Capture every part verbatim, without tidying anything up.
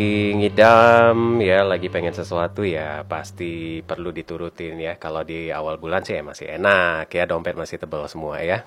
ngidam ya, lagi pengen sesuatu ya pasti perlu diturutin ya. Kalau di awal bulan sih ya masih enak ya, dompet masih tebal semua ya.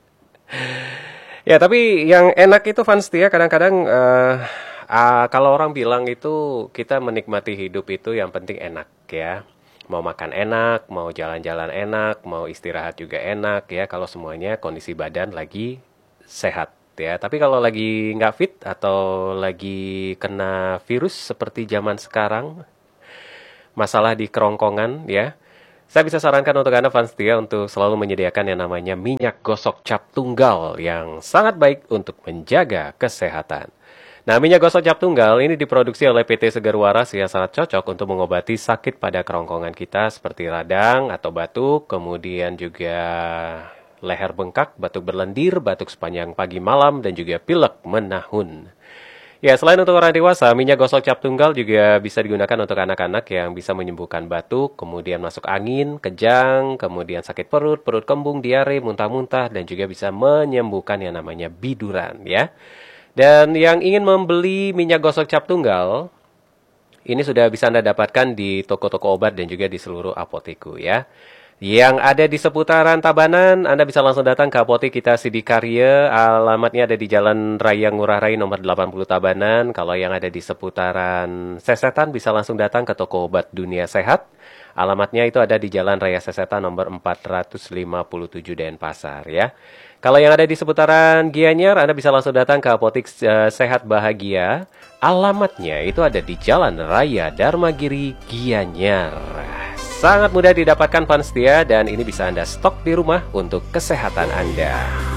Ya tapi yang enak itu Fans ya kadang-kadang eh, ah, kalau orang bilang itu kita menikmati hidup itu yang penting enak ya. Mau makan enak, mau jalan-jalan enak, mau istirahat juga enak ya. Kalau semuanya kondisi badan lagi sehat ya. Tapi kalau lagi nggak fit atau lagi kena virus seperti zaman sekarang, masalah di kerongkongan ya, saya bisa sarankan untuk Anda fans Tia untuk selalu menyediakan yang namanya minyak gosok cap tunggal yang sangat baik untuk menjaga kesehatan. Nah, minyak gosok cap tunggal ini diproduksi oleh P T Segar Waras yang sangat cocok untuk mengobati sakit pada kerongkongan kita seperti radang atau batuk, kemudian juga leher bengkak, batuk berlendir, batuk sepanjang pagi malam, dan juga pilek menahun. Ya, selain untuk orang dewasa, minyak gosok cap tunggal juga bisa digunakan untuk anak-anak yang bisa menyembuhkan batuk, kemudian masuk angin, kejang, kemudian sakit perut, perut kembung, diare, muntah-muntah, dan juga bisa menyembuhkan yang namanya biduran, ya. Dan yang ingin membeli minyak gosok cap tunggal, ini sudah bisa Anda dapatkan di toko-toko obat dan juga di seluruh apoteku, ya. Yang ada di seputaran Tabanan, Anda bisa langsung datang ke apotek kita Sidikarya. Alamatnya ada di Jalan Raya Ngurah Rai nomor delapan puluh Tabanan. Kalau yang ada di seputaran Sesetan bisa langsung datang ke toko obat Dunia Sehat. Alamatnya itu ada di Jalan Raya Sesetan nomor empat ratus lima puluh tujuh Denpasar ya. Kalau yang ada di seputaran Gianyar, Anda bisa langsung datang ke apotek uh, Sehat Bahagia. Alamatnya itu ada di Jalan Raya Dharmagiri Gianyar. Sangat mudah didapatkan fans dia dan ini bisa Anda stok di rumah untuk kesehatan Anda.